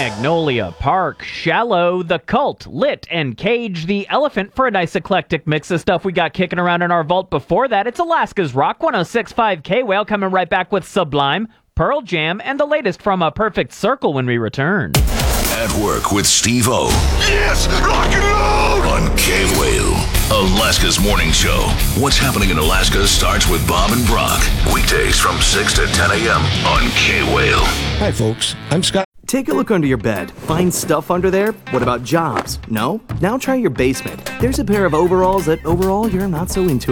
Magnolia Park, Shallow, The Cult, Lit, and Cage the Elephant for a nice eclectic mix of stuff we got kicking around in our vault before that. It's Alaska's Rock 106.5 K-Whale coming right back with Sublime, Pearl Jam, and the latest from A Perfect Circle when we return. At Work with Steve-O. Yes! Rock and roll! On K-Whale, Alaska's morning show. What's happening in Alaska starts with Bob and Brock. Weekdays from 6 to 10 a.m. on K-Whale. Hi, folks. I'm Scott. Take a look under your bed. Find stuff under there? What about jobs? No? Now try your basement. There's a pair of overalls that overall you're not so into.